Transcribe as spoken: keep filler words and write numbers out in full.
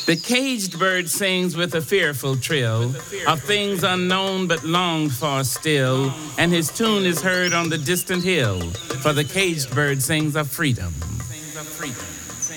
The caged bird sings with a fearful trill of things unknown but longed for still, and his tune is heard on the distant hill, for the caged bird sings of freedom.